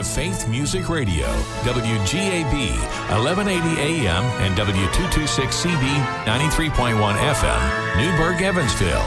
of Faith Music Radio, WGAB, 1180 AM and W226CB, 93.1 FM, Newburgh, Evansville.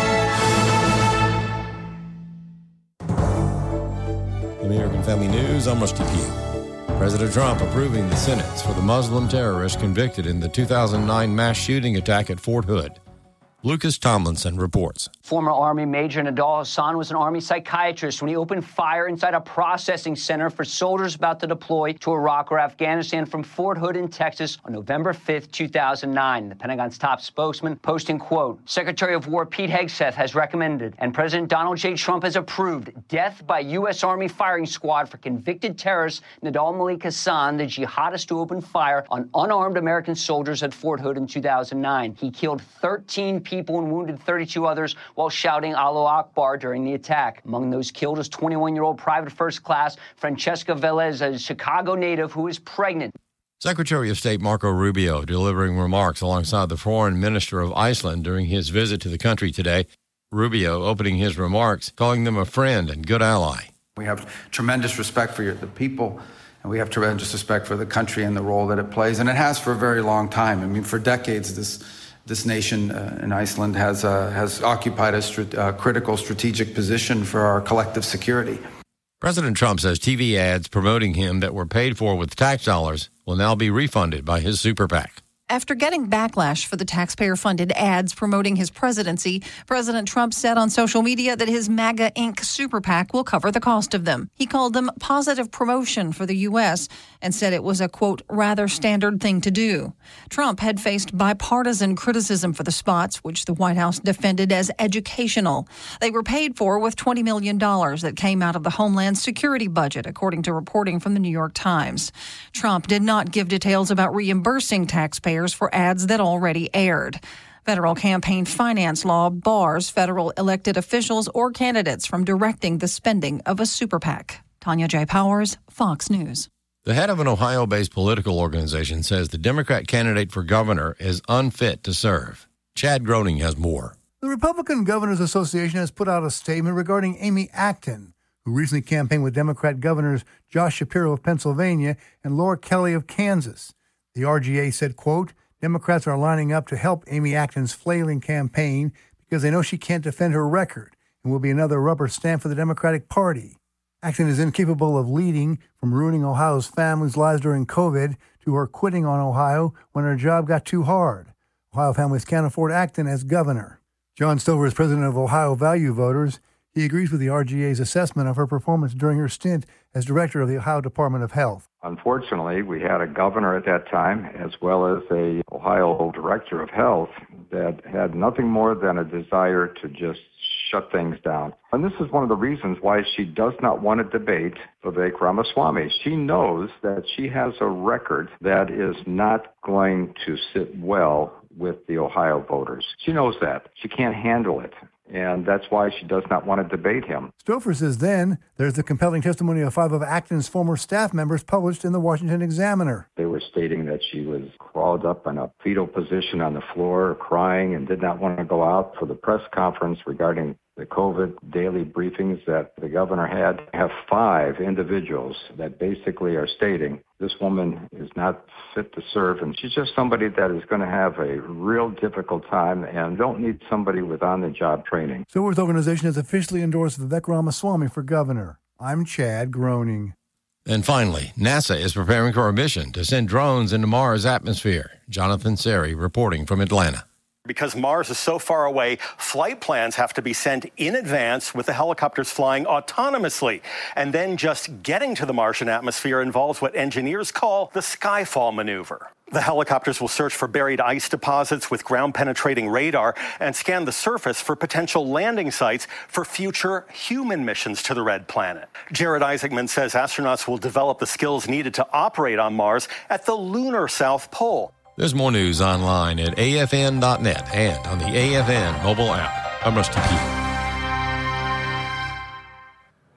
American Family News, I'm Rusty Pugh. President Trump approving the sentence for the Muslim terrorist convicted in the 2009 mass shooting attack at Fort Hood. Lucas Tomlinson reports. Former Army Major Nidal Hassan was an Army psychiatrist when he opened fire inside a processing center for soldiers about to deploy to Iraq or Afghanistan from Fort Hood in Texas on November 5th, 2009. The Pentagon's top spokesman posting, quote, Secretary of War Pete Hegseth has recommended and President Donald J. Trump has approved death by U.S. Army firing squad for convicted terrorist Nidal Malik Hassan, the jihadist who opened fire on unarmed American soldiers at Fort Hood in 2009. He killed 13 people and wounded 32 others while shouting Allahu Akbar during the attack. Among those killed is 21-year-old Private First Class Francesca Velez, a Chicago native who is pregnant. Secretary of State Marco Rubio delivering remarks alongside the Foreign Minister of Iceland during his visit to the country today. Rubio opening his remarks, calling them a friend and good ally. We have tremendous respect for the people, and we have tremendous respect for the country and the role that it plays, and it has for a very long time. I mean, for decades, this nation in Iceland has occupied a critical strategic position for our collective security. President Trump says TV ads promoting him that were paid for with tax dollars will now be refunded by his super PAC. After getting backlash for the taxpayer-funded ads promoting his presidency, President Trump said on social media that his MAGA Inc. super PAC will cover the cost of them. He called them positive promotion for the U.S. and said it was a, quote, rather standard thing to do. Trump had faced bipartisan criticism for the spots, which the White House defended as educational. They were paid for with $20 million that came out of the Homeland Security budget, according to reporting from the New York Times. Trump did not give details about reimbursing taxpayers for ads that already aired. Federal campaign finance law bars federal elected officials or candidates from directing the spending of a super PAC. Tanya J. Powers, Fox News. The head of an Ohio-based political organization says the Democrat candidate for governor is unfit to serve. Chad Groening has more. The Republican Governors Association has put out a statement regarding Amy Acton, who recently campaigned with Democrat governors Josh Shapiro of Pennsylvania and Laura Kelly of Kansas. The RGA said, quote, Democrats are lining up to help Amy Acton's flailing campaign because they know she can't defend her record and will be another rubber stamp for the Democratic Party. Acton is incapable of leading, from ruining Ohio's families' lives during COVID to her quitting on Ohio when her job got too hard. Ohio families can't afford Acton as governor. John Stover is president of Ohio Value Voters. He agrees with the RGA's assessment of her performance during her stint as director of the Ohio Department of Health. Unfortunately, we had a governor at that time, as well as a Ohio director of health, that had nothing more than a desire to just shut things down. And this is one of the reasons why she does not want to debate Vivek Ramaswamy. She knows that she has a record that is not going to sit well with the Ohio voters. She knows that. She can't handle it. And that's why she does not want to debate him. Stouffer says then there's the compelling testimony of 5 of Acton's former staff members published in the Washington Examiner. They were stating that she was crawled up in a fetal position on the floor, crying, and did not want to go out for the press conference regarding the COVID daily briefings that the governor had. I have 5 individuals that basically are stating this woman is not fit to serve, and she's just somebody that is going to have a real difficult time and don't need somebody with on-the-job training. Stover's organization has officially endorsed Vivek Ramaswamy for governor. I'm Chad Groening. And finally, NASA is preparing for a mission to send drones into Mars' atmosphere. Jonathan Seri reporting from Atlanta. Because Mars is so far away, flight plans have to be sent in advance with the helicopters flying autonomously. And then just getting to the Martian atmosphere involves what engineers call the Skyfall maneuver. The helicopters will search for buried ice deposits with ground-penetrating radar and scan the surface for potential landing sites for future human missions to the Red Planet. Jared Isaacman says astronauts will develop the skills needed to operate on Mars at the lunar South Pole. There's more news online at afn.net and on the AFN mobile app. I'm Rusty Pugh.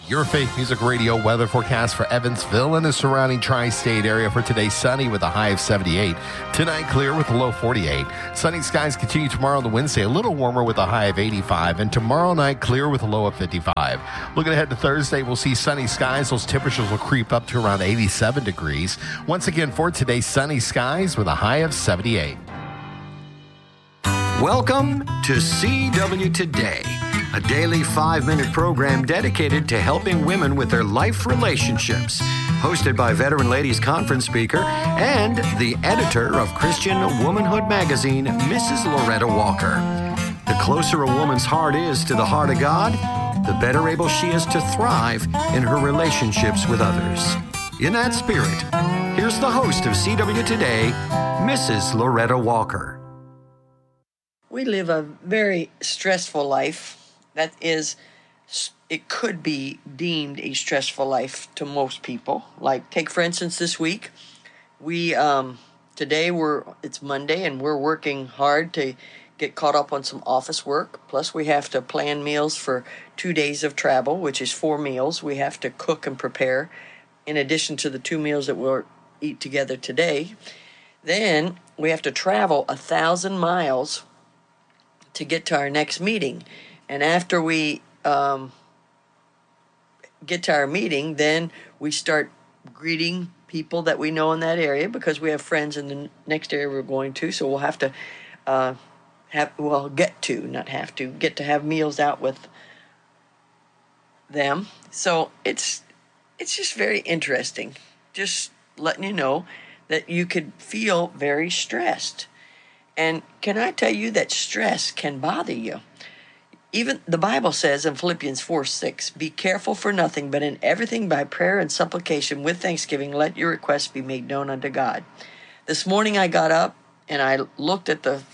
Your Faith Music Radio weather forecast for Evansville and the surrounding tri-state area for today. Sunny with a high of 78. Tonight clear with a low 48. Sunny skies continue tomorrow on the Wednesday, a little warmer with a high of 85. And tomorrow night clear with a low of 55. Looking ahead to Thursday, we'll see sunny skies. Those temperatures will creep up to around 87 degrees. Once again for today, sunny skies with a high of 78. Welcome to CW Today, a daily 5-minute program dedicated to helping women with their life relationships. Hosted by Veteran Ladies Conference speaker and the editor of Christian Womanhood magazine, Mrs. Loretta Walker. The closer a woman's heart is to the heart of God, the better able she is to thrive in her relationships with others. In that spirit, here's the host of CW Today, Mrs. Loretta Walker. We live a very stressful life. That is, it could be deemed a stressful life to most people. Like, take for instance this week, today it's Monday and we're working hard to get caught up on some office work. Plus we have to plan meals for 2 days of travel, which is 4 meals. We have to cook and prepare in addition to the 2 meals that we'll eat together today. Then we have to travel 1,000 miles to get to our next meeting. And after we get to our meeting, then we start greeting people that we know in that area because we have friends in the next area we're going to. So we'll have to get to have meals out with them. So it's just very interesting. Just letting you know that you could feel very stressed. And can I tell you that stress can bother you? Even the Bible says in Philippians 4:6, be careful for nothing, but in everything by prayer and supplication with thanksgiving, let your requests be made known unto God. This morning I got up and I looked at the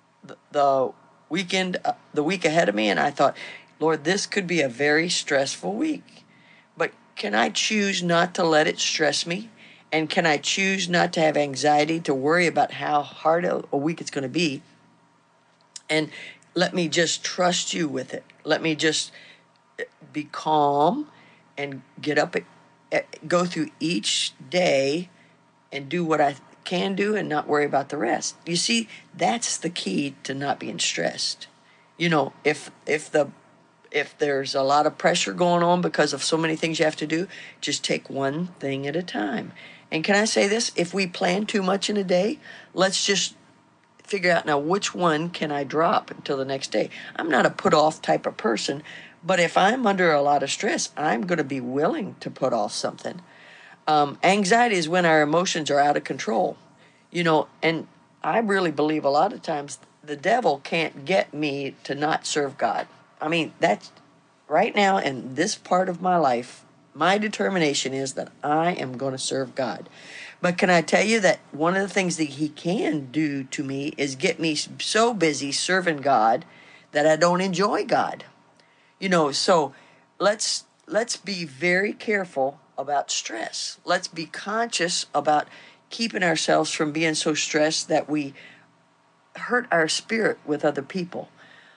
weekend, the week ahead of me, and I thought, Lord, this could be a very stressful week. But can I choose not to let it stress me? And can I choose not to have anxiety, to worry about how hard a week it's going to be? And let me just trust you with it. Let me just be calm and get up, go through each day and do what I can do and not worry about the rest. You see, that's the key to not being stressed. You know, if there's a lot of pressure going on because of so many things you have to do, just take one thing at a time. And can I say this? If we plan too much in a day, let's just figure out now which one can I drop until the next day. I'm not a put-off type of person, but if I'm under a lot of stress, I'm going to be willing to put off something. Anxiety is when our emotions are out of control. You know, and I really believe a lot of times the devil can't get me to not serve God. I mean, that's right now in this part of my life, my determination is that I am going to serve God. But can I tell you that one of the things that he can do to me is get me so busy serving God that I don't enjoy God. You know, so let's be very careful about stress. Let's be conscious about keeping ourselves from being so stressed that we hurt our spirit with other people.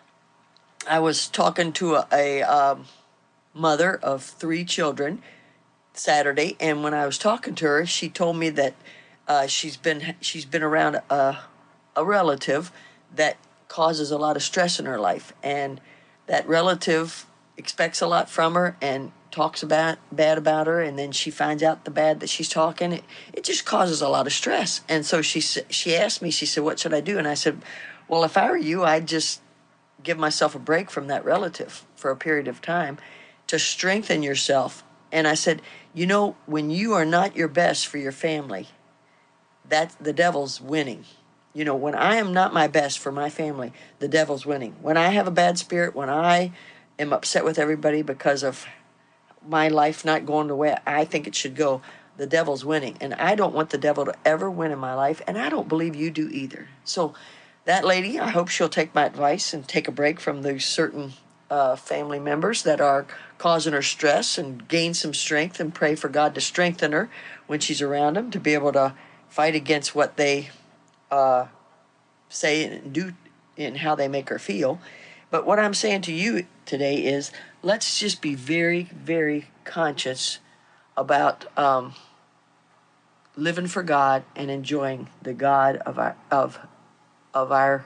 I was talking to a mother of 3 children Saturday, and when I was talking to her, she told me that she's been around a relative that causes a lot of stress in her life, and that relative expects a lot from her and talks bad about her, and then she finds out the bad that she's talking. It just causes a lot of stress. And so she asked me, she said, what should I do? And I said, well, if I were you, I'd just give myself a break from that relative for a period of time to strengthen yourself. And I said, you know, when you are not your best for your family, that the devil's winning. You know, when I am not my best for my family, the devil's winning. When I have a bad spirit, when I am upset with everybody because of my life not going the way I think it should go, the devil's winning. And I don't want the devil to ever win in my life, and I don't believe you do either. So that lady, I hope she'll take my advice and take a break from those certain family members that are causing her stress and gain some strength, and pray for God to strengthen her when she's around them to be able to fight against what they say and do and how they make her feel. But what I'm saying to you today is let's just be very, very conscious about living for God and enjoying the God of our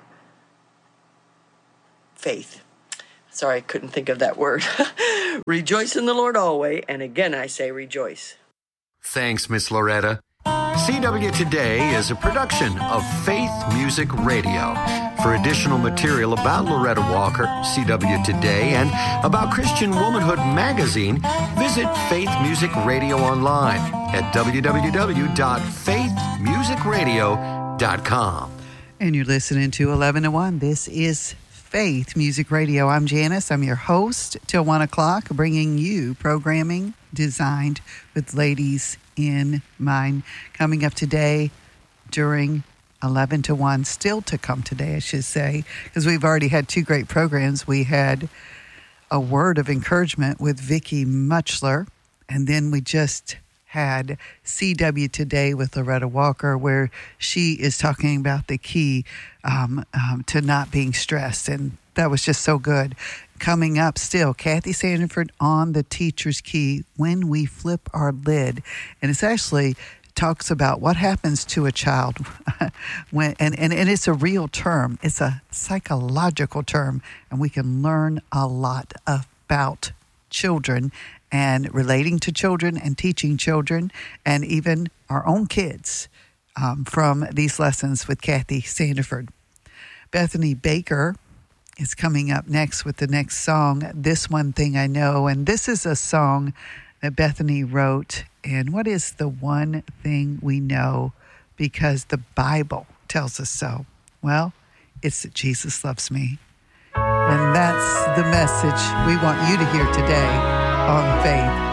faith. Sorry, I couldn't think of that word. Rejoice in the Lord always, and again I say rejoice. Thanks, Miss Loretta. CW Today is a production of Faith Music Radio. For additional material about Loretta Walker, CW Today, and about Christian Womanhood magazine, visit Faith Music Radio online at www.faithmusicradio.com. And you're listening to 11 to 1. This is Faith Music Radio. I'm Janice. I'm your host till 1 o'clock, bringing you programming designed with ladies in mind. Coming up today during 11 to 1, still to come today, I should say, because we've already had two great programs. We had a word of encouragement with Vicki Muchler, and then we just had CW Today with Loretta Walker, where she is talking about the key to not being stressed, and that was just so good. Coming up still, Kathy Sandiford on the Teacher's Key, When We Flip Our Lid, and it's actually talks about what happens to a child when, and it's a real term. It's a psychological term, and we can learn a lot about children and relating to children and teaching children and even our own kids from these lessons with Kathy Sandiford. Bethany Baker is coming up next with the next song, This One Thing I Know. And this is a song that Bethany wrote. And what is the one thing we know because the Bible tells us so? Well, it's that Jesus loves me. And that's the message we want you to hear today on Faith